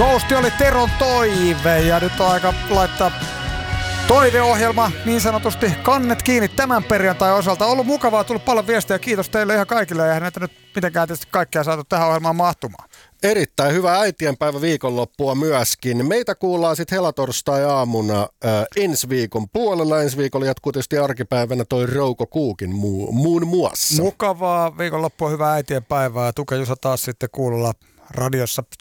Ghosti oli Teron toive ja nyt on aika laittaa toiveohjelma niin sanotusti kannet kiinni tämän perjantai osalta. On ollut mukavaa, tullut paljon viestejä. Kiitos teille ihan kaikille. Eihän näitä nyt mitenkään tietysti kaikkea saatu tähän ohjelmaan mahtumaan. Erittäin hyvää äitienpäivä viikonloppua myöskin. Meitä kuullaan sitten helatorstai-aamuna ensi viikon puolella. Ensi viikolla jatkuu tietysti arkipäivänä toi Rouko Kuukin muun muassa. Mukavaa viikonloppua, hyvää äitienpäivää. Tuke Jusa taas sitten kuulolla radiossa